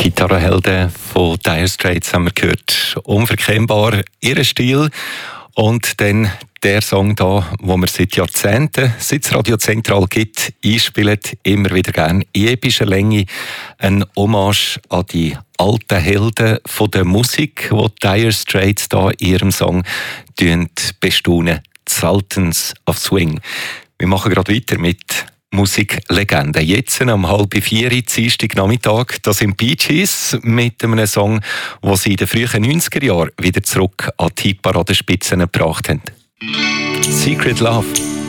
Gitarrenhelden von Dire Straits haben wir gehört. Unverkennbar ihr Stil. Und dann der Song da, wo wir seit Jahrzehnten, seit es Radio Zentral gibt, einspielen, immer wieder gerne in epischer Länge. Ein Hommage an die alten Helden von der Musik, die Dire Straits da in ihrem Song bestaunen. Sultans of Swing. Wir machen gerade weiter mit Musiklegenden. Jetzt um 3:30 Dienstag Nachmittag, das sind Bee Gees mit einem Song, den sie in den frühen 90er Jahren wieder zurück an die Hitparadenspitzen gebracht haben. Secret Love.